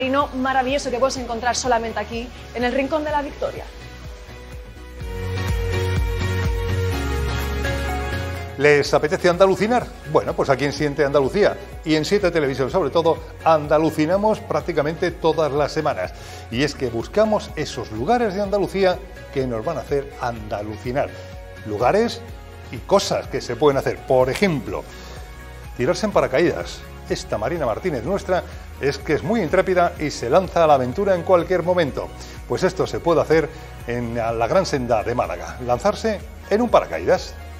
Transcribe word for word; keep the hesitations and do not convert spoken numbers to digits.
maravilloso que puedes encontrar solamente aquí, en el Rincón de la Victoria. ¿Les apetece andalucinar? Bueno, pues aquí en Siente Andalucía y en Siete Televisión sobre todo, andalucinamos prácticamente todas las semanas. Y es que buscamos esos lugares de Andalucía que nos van a hacer andalucinar. Lugares y cosas que se pueden hacer. Por ejemplo, tirarse en paracaídas. Esta Marina Martínez nuestra es que es muy intrépida y se lanza a la aventura en cualquier momento. Pues esto se puede hacer en la Gran Senda de Málaga. Lanzarse en un paracaídas.